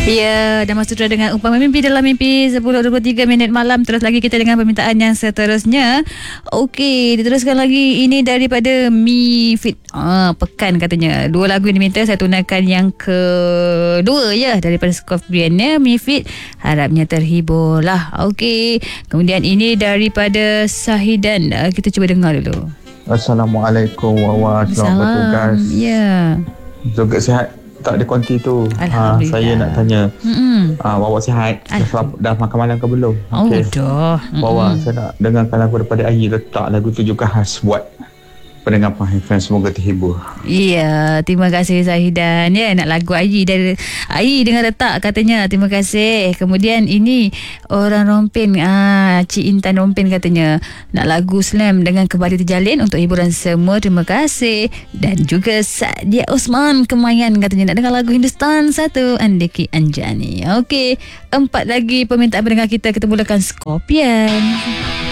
Ya, dah masuk dengan Umpama Mimpi dalam Mimpi 10.23 minit malam. Terus lagi kita dengan permintaan yang seterusnya. Okey, diteruskan lagi. Ini daripada Mi Fit. Pekan katanya. 2 lagu yang diminta, saya tunaikan yang kedua ya, daripada Scorpion ya, Mi Fit. Harapnya terhibur lah. Okey. Kemudian ini daripada Sahidan. Kita cuba dengar dulu. Assalamualaikum warahmatullahi wabarakatuh. Selamat bertugas. Ya. Joget sihat. Tak ada konti tu. Saya nak tanya. Wawa sihat? Dah makan malam ke belum? Okay. Dah. Wawa, saya nak dengarkan lagu daripada Ayi. Letak lagu tu juga khas buat pendengar Pahang FM. Semoga terhibur. Ya, terima kasih Zahidan. Ya, nak lagu Ayi dari Ayi dengan Letak katanya. Terima kasih. Kemudian ini orang Rompin, Cik Intan Rompin katanya nak lagu Slam dengan Kembali Terjalin untuk hiburan semua. Terima kasih. Dan juga Sadia Osman Kemayan katanya nak dengar lagu Hindustan 1 Andiki Anjani. Okey, 4 lagi permintaan pendengar kita. Kita mulakan Scorpion.